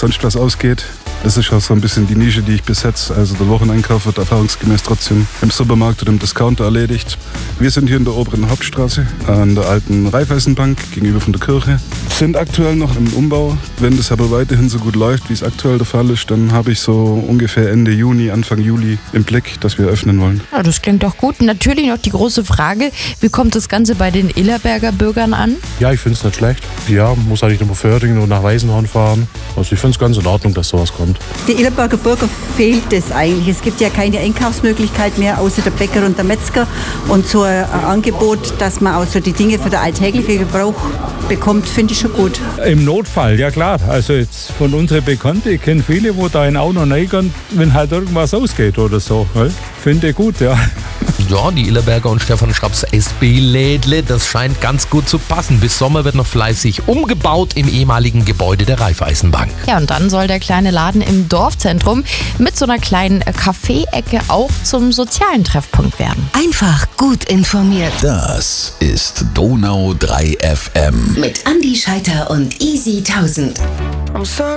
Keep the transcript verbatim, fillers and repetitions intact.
sonst was ausgeht. Das ist auch so ein bisschen die Nische, die ich besetze. Also der Wocheneinkauf wird erfahrungsgemäß trotzdem im Supermarkt oder im Discounter erledigt. Wir sind hier in der oberen Hauptstraße an der alten Raiffeisenbank gegenüber von der Kirche. Sind aktuell noch im Umbau. Wenn das aber weiterhin so gut läuft, wie es aktuell der Fall ist, dann habe ich so ungefähr Ende Juni, Anfang Juli im Blick, dass wir öffnen wollen. Ja, das klingt doch gut. Natürlich noch die große Frage, wie kommt das Ganze bei den Illerberger Bürgern an? Ja, ich finde es nicht schlecht. Ja, muss halt nicht nur Föhringen und nach Weißenhorn fahren. Also ich finde es ganz in Ordnung, dass sowas kommt. Die Illerberger Bürger fehlt es eigentlich. Es gibt ja keine Einkaufsmöglichkeit mehr, außer der Bäcker und der Metzger. Und so ein Angebot, dass man auch so die Dinge für den alltäglichen Gebrauch bekommt, finde ich schon gut. Im Notfall, ja klar. Also jetzt von unseren Bekannten, ich kenne viele, wo da in Auto reingehen, wenn halt irgendwas ausgeht oder so. Finde ich gut, ja. Ja, die Illerberger und Stefan Schrapps S B-Lädle, das scheint ganz gut zu passen. Bis Sommer wird noch fleißig umgebaut im ehemaligen Gebäude der Raiffeisenbank. Ja, und dann soll der kleine Laden im Dorfzentrum mit so einer kleinen Kaffee-Ecke auch zum sozialen Treffpunkt werden. Einfach gut informiert. Das ist Donau drei F M. Mit Andi Scheiter und Easy tausend.